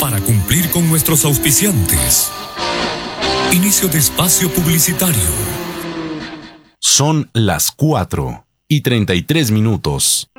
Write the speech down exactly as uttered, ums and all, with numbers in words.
para cumplir con nuestros auspiciantes. Inicio de espacio publicitario. Son las cuatro y treinta y tres minutos.